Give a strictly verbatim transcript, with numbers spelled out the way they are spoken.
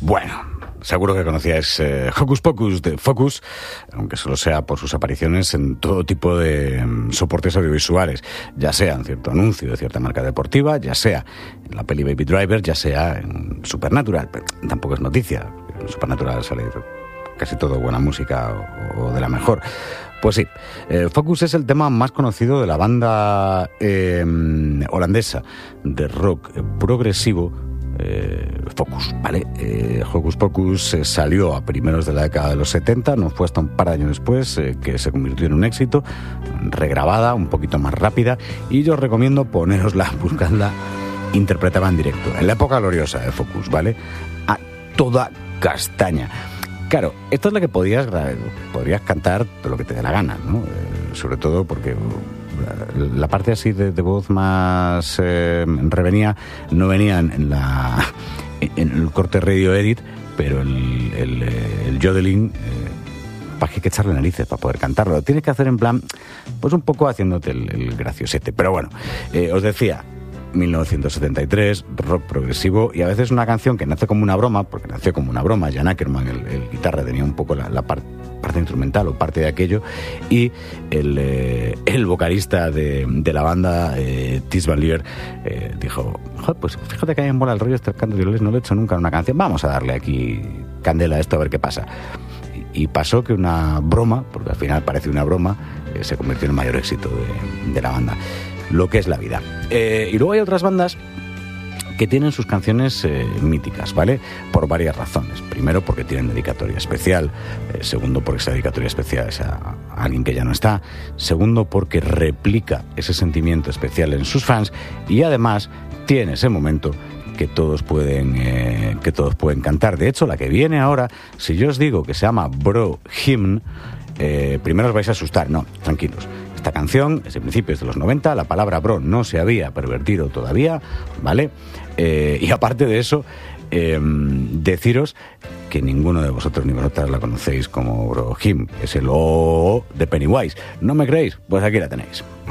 Bueno, seguro que conocíais eh, Hocus Pocus de Focus, aunque solo sea por sus apariciones en todo tipo de um, soportes audiovisuales, ya sea en cierto anuncio de cierta marca deportiva, ya sea en la peli Baby Driver, ya sea en Supernatural. Pero tampoco es noticia, en Supernatural sale casi todo buena música o, o de la mejor. Pues sí, eh, Focus es el tema más conocido de la banda eh, holandesa de rock progresivo Eh, Focus, ¿vale? Eh, Hocus Pocus eh, salió a primeros de la década de los setenta, no fue hasta un par de años después eh, que se convirtió en un éxito, regrabada, un poquito más rápida, y yo os recomiendo ponerosla, buscadla, interpretada en directo, en la época gloriosa de Focus, ¿vale? A toda castaña. Claro, esta es la que podías, podrías cantar de lo que te dé la gana, ¿no? Eh, sobre todo porque la parte así de, de voz más eh, revenía no venía en, en la en el corte radio edit, pero el, el, el yodeling eh, para que hay que echarle narices para poder cantarlo. Lo tienes que hacer en plan, pues un poco haciéndote el, el graciosete. Pero bueno, eh, os decía, mil novecientos setenta y tres, rock progresivo, y a veces una canción que nace como una broma, porque nació como una broma. Jan Ackerman, el, el guitarra, tenía un poco la, la parte parte instrumental o parte de aquello, y el, eh, el vocalista de, de la banda, eh, Tis Van Lier, eh, dijo, joder, pues fíjate que hay en bola el rollo este canto de no lo he hecho nunca en una canción, vamos a darle aquí candela a esto a ver qué pasa. Y, y pasó que una broma, porque al final parece una broma, eh, se convirtió en el mayor éxito de, de la banda, lo que es la vida. Eh, y luego hay otras bandas que tienen sus canciones eh, míticas, ¿vale? Por varias razones. Primero, porque tienen dedicatoria especial. Eh, segundo, porque esa dedicatoria especial es a, a alguien que ya no está. Segundo, porque replica ese sentimiento especial en sus fans. Y además, tiene ese momento que todos pueden, eh, que todos pueden cantar. De hecho, la que viene ahora, si yo os digo que se llama Bro Hymn, eh, primero os vais a asustar. No, tranquilos. Esta canción es de principios de los noventa, la palabra bro no se había pervertido todavía, ¿vale? Eh, y aparte de eso, eh, deciros que ninguno de vosotros ni vosotras la conocéis como Bro Hymn, es el O de Pennywise. ¿No me creéis? Pues aquí la tenéis.